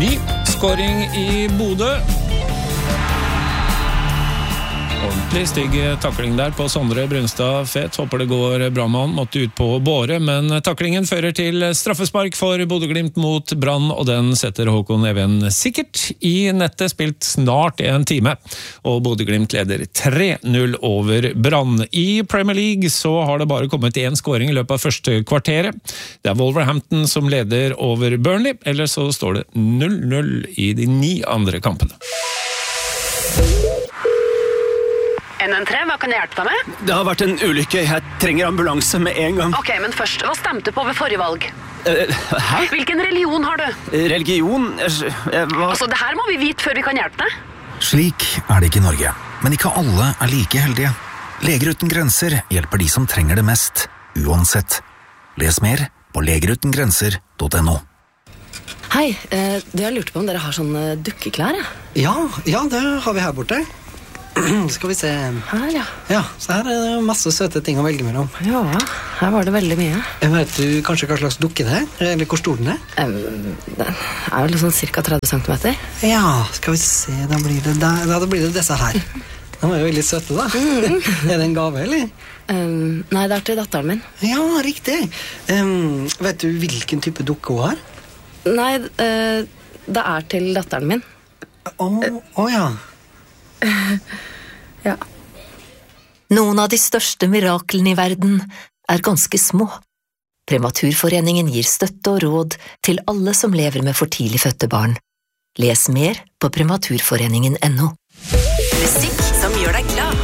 Ny scoring I Bodø. Ordentlig stygg takling der på Sondre Brunstad Fet. Håper det går bra med han. Måtte ut på båre, men taklingen fører til straffespark for Bodø-Glimt mot Brann, og den setter Håkon Even sikkert I nettet. Spilt snart 1 time, og Bodø-Glimt leder 3-0 over Brann. I Premier League så har det bare kommet 1 scoring I løpet av første kvarteret. Det Wolverhampton som leder over Burnley, eller så står det 0-0 I de 9 andre kampene. NN3, hva kan jeg hjelpe deg med? Det har vært en ulykke. Jeg trenger ambulanse med en gang. Ok, men først, hva stemte på ved forrige valg? Hæ? Hvilken religion har du? Religion? Altså, det her må vi vite før vi kan hjelpe deg. Slik det ikke I Norge, men ikke alle like heldige. Leger uten grenser hjelper de som trenger det mest, uansett. Les mer på legerutengrenser.no. Hei, du har lurt på om dere har sånne dukkeklær, ja? Ja, det har vi her borte. Skal vi se. Her, ja. Ja, så her det masse søte ting å velge mellom. Ja, her var det veldig mye. Vet du kanskje hva slags dukke det eller hvor stor den Den vel sånn cirka 30 centimeter. Ja, skal vi se, da blir det disse her. De jo veldig søte da. Det en gave, eller? Nei, det til datteren min. Ja, riktig. Vet du hvilken type dukke hun har? Nei, det til datteren min. Ja. Ja. Noen av de største miraklene I verden ganske små. Prematurforeningen gir støtte og råd til alle som lever med for tidlig fødte barn. Les mer på prematurforeningen.no. Musikk